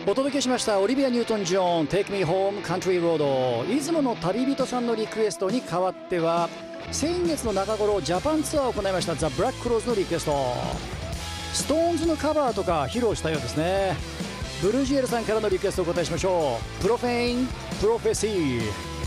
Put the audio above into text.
お届けしましたオリビア・ニュートン・ジョーン Take Me Home Country Road。 出雲の旅人さんのリクエストに代わっては、先月の中頃ジャパンツアーを行いましたザ・ブラック・クローズのリクエスト、ストーンズのカバーとか披露したようですね。ブルージエルさんからのリクエストをお答えしましょう。プロフェイン・プロフェシー。